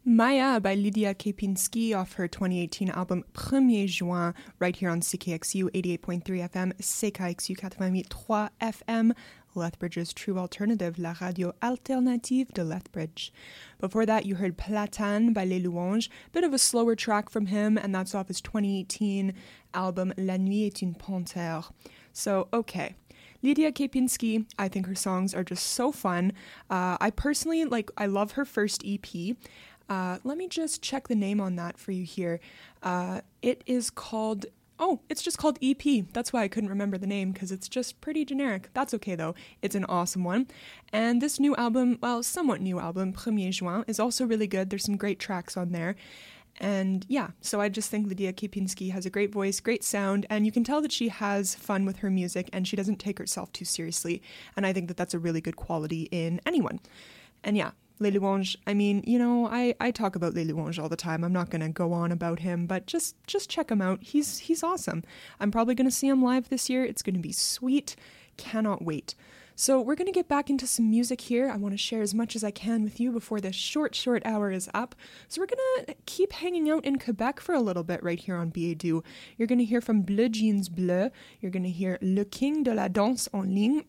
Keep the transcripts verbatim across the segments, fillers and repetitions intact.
Maya by Lydia Kepinski off her twenty eighteen album Premier Juin, right here on C K X U eighty-eight point three F M, C K X U eighty-huit point three F M, Lethbridge's true alternative, la radio alternative de Lethbridge. Before that, you heard Platane by Les Louanges, bit of a slower track from him, and that's off his twenty eighteen album La Nuit est une panthère. So, okay. Lydia Kepinski, I think her songs are just so fun. Uh, I personally, like, I love her first E P. Uh, let me just check the name on that for you here. Uh, it is called, oh, it's just called E P. That's why I couldn't remember the name, because it's just pretty generic. That's okay, though. It's an awesome one. And this new album, well, somewhat new album, Premier Juin, is also really good. There's some great tracks on there. And yeah, so I just think Lydia Kepinski has a great voice, great sound, and you can tell that she has fun with her music and she doesn't take herself too seriously. And I think that that's a really good quality in anyone. And yeah, Les Louanges, I mean, you know, I, I talk about Les Louanges all the time. I'm not going to go on about him, but just just check him out. He's he's awesome. I'm probably going to see him live this year. It's going to be sweet. Cannot wait. So we're going to get back into some music here. I want to share as much as I can with you before this short, short hour is up. So we're going to keep hanging out in Quebec for a little bit right here on B A D U. You're going to hear from Bleu Jeans Bleu. You're going to hear Le King de la Danse en Ligne.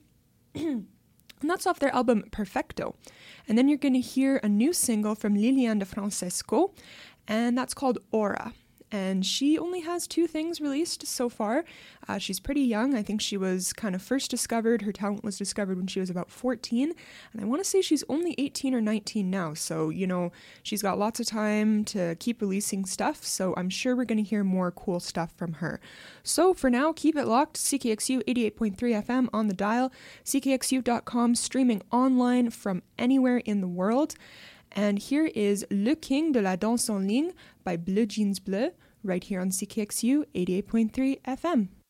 And that's off their album Perfecto. And then you're going to hear a new single from Liliane de Francesco, and that's called Aura. And she only has two things released so far. Uh, she's pretty young. I think she was kind of first discovered. Her talent was discovered when she was about fourteen. And I want to say she's only eighteen or nineteen now. So, you know, she's got lots of time to keep releasing stuff. So I'm sure we're going to hear more cool stuff from her. So for now, keep it locked. C K X U eighty-eight point three F M on the dial. C K X U dot com, streaming online from anywhere in the world. And here is Le King de la Danse en Ligne by Bleu Jeans Bleu, right here on C K X U eighty-eight point three F M.